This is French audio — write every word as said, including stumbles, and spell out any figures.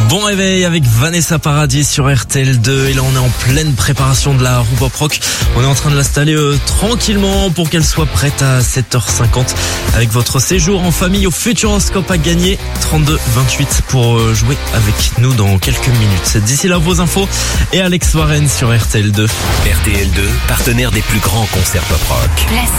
Bon réveil avec Vanessa Paradis sur R T L deux. Et là on est en pleine préparation de la roue pop rock. On est en train de l'installer euh, tranquillement pour qu'elle soit prête à sept heures cinquante avec votre séjour en famille au Futuroscope à gagner. Trente-deux vingt-huit pour euh, jouer avec nous dans quelques minutes. D'ici là vos infos et Alex Warren sur R T L deux. R T L deux, partenaire des plus grands concerts pop rock. Place